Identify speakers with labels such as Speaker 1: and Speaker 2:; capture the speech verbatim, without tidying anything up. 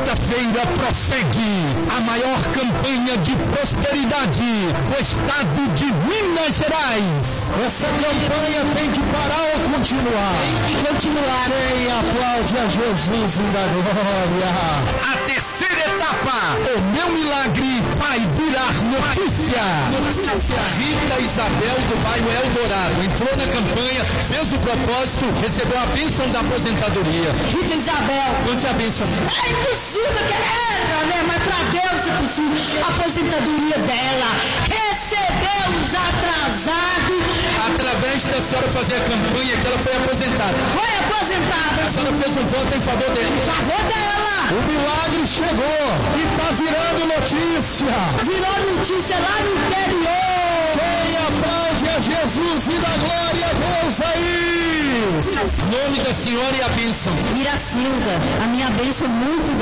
Speaker 1: quarta-feira prossegue a maior campanha de prosperidade do estado de Minas Gerais. Essa campanha tem que parar ou continuar?
Speaker 2: Tem que continuar.
Speaker 1: Quem aplaude a Jesus da glória? A terceira etapa, o meu milagre vai virar notícia. notícia. Rita Isabel do bairro Eldorado entrou na campanha, fez o propósito, recebeu a bênção da aposentadoria.
Speaker 2: Rita Isabel,
Speaker 1: conte a bênção.
Speaker 2: É impossível que ela, né? Mas para Deus é possível. A aposentadoria dela, recebeu os atrasados.
Speaker 1: Através da senhora fazer a campanha que ela foi aposentada.
Speaker 2: Foi aposentada.
Speaker 1: A senhora fez um voto em favor dele.
Speaker 2: Em favor dela.
Speaker 1: O milagre chegou e está virando notícia.
Speaker 2: Virou notícia lá no interior.
Speaker 1: Quem aplaude a Jesus e dá glória a Deus aí. Nome da senhora e a bênção.
Speaker 2: Miracilda, a minha bênção muito